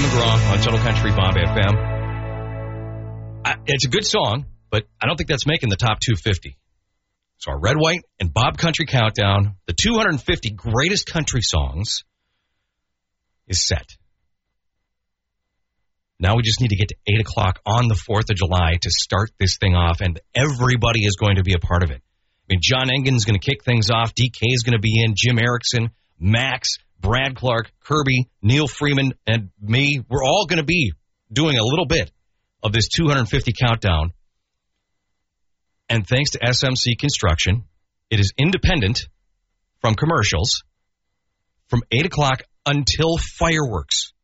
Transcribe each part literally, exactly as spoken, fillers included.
McGraw on Total Country Bob F M. I, it's a good song, but I don't think that's making the top two fifty. So our Red, White, and Bob Country Countdown, the two hundred fifty greatest country songs, is set. Now we just need to get to eight o'clock on the fourth of July to start this thing off, and everybody is going to be a part of it. I mean, John Engen's going to kick things off. D K is going to be in. Jim Erickson, Max, Brad Clark, Kirby, Neil Freeman, and me. We're all going to be doing a little bit of this two hundred fifty countdown. And thanks to S M C Construction, it is independent from commercials from eight o'clock until fireworks.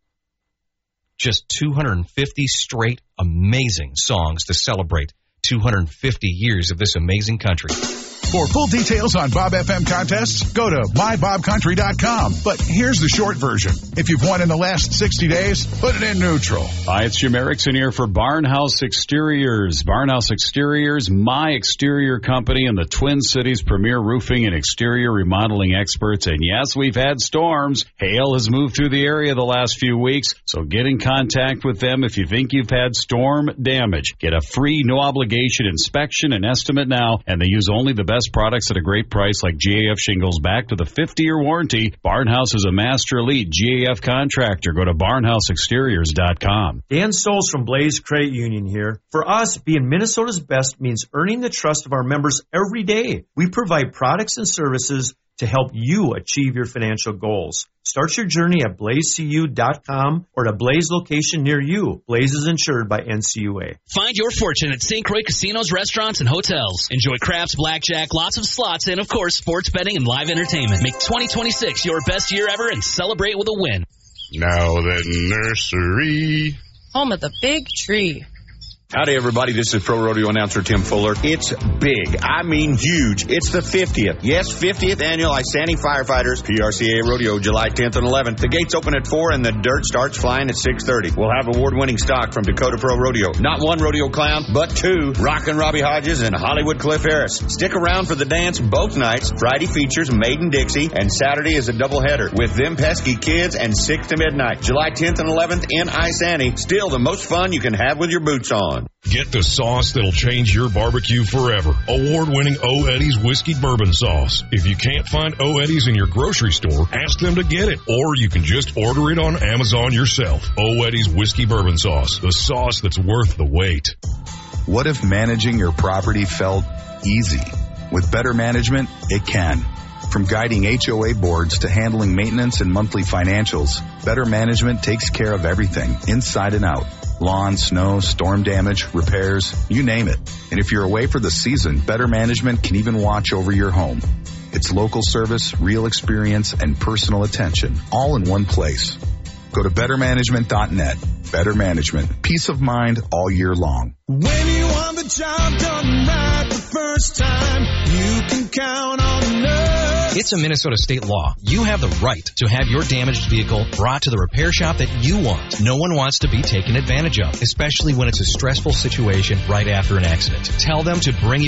Just two hundred fifty straight amazing songs to celebrate two hundred fifty years of this amazing country. For full details on Bob F M contests, go to my bob country dot com. But here's the short version. If you've won in the last sixty days, put it in neutral. Hi, it's Jim Erickson here for Barnhouse Exteriors. Barnhouse Exteriors, my exterior company and the Twin Cities premier roofing and exterior remodeling experts. And yes, we've had storms. Hail has moved through the area the last few weeks. So get in contact with them if you think you've had storm damage. Get a free, no obligation inspection and estimate now. And they use only the best products at a great price like G A F shingles back to the fifty-year warranty. Barnhouse is a master elite G A F contractor. Go to barnhouse exteriors dot com. Dan Souls from Blaze Credit Union here. For us, being Minnesota's best means earning the trust of our members every day. We provide products and services to help you achieve your financial goals. Start your journey at blaze c u dot com or at a Blaze location near you. Blaze is insured by N C U A. Find your fortune at Saint Croix Casinos, Restaurants, and Hotels. Enjoy craps, blackjack, lots of slots, and, of course, sports betting and live entertainment. Make twenty twenty-six your best year ever and celebrate with a win. Now then, nursery. Home of the big tree. Howdy, everybody. This is Pro Rodeo announcer Tim Fuller. It's big. I mean huge. It's the fiftieth. Yes, fiftieth Annual Isani Firefighters P R C A Rodeo, July tenth and eleventh. The gates open at four and the dirt starts flying at six thirty. We'll have award-winning stock from Dakota Pro Rodeo. Not one rodeo clown, but two. Rockin' Robbie Hodges and Hollywood Cliff Harris. Stick around for the dance both nights. Friday features Maiden Dixie, and Saturday is a doubleheader with Them Pesky Kids and six to midnight. July tenth and eleventh in Isani. Still the most fun you can have with your boots on. Get the sauce that'll change your barbecue forever. Award-winning O. Eddie's Whiskey Bourbon Sauce. If you can't find O. Eddie's in your grocery store, ask them to get it. Or you can just order it on Amazon yourself. O. Eddie's Whiskey Bourbon Sauce. The sauce that's worth the wait. What if managing your property felt easy? With better management, it can. From guiding H O A boards to handling maintenance and monthly financials, Better Management takes care of everything, inside and out. Lawn, snow, storm damage, repairs, you name it. And if you're away for the season, Better Management can even watch over your home. It's local service, real experience, and personal attention, all in one place. Go to better management dot net. Better Management. Peace of mind all year long. When you want the job done right the first time, you can count on us. It's a Minnesota state law. You have the right to have your damaged vehicle brought to the repair shop that you want. No one wants to be taken advantage of, especially when it's a stressful situation right after an accident. Tell them to bring you